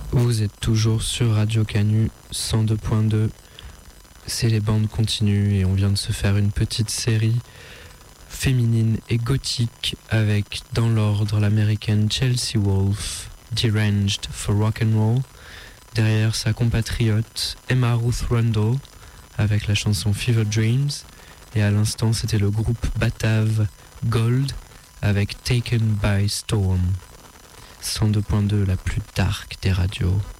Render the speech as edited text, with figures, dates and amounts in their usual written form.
Vous êtes toujours sur Radio Canu 102.2. C'est les bandes continues et on vient de se faire une petite série féminine et gothique avec, dans l'ordre, l'américaine Chelsea Wolfe, Deranged for Rock and Roll. Derrière, sa compatriote Emma Ruth Rundle avec la chanson Fever Dreams. Et à l'instant, c'était le groupe batave Gold avec Taken by Storm. 102.2, la plus dark des radios.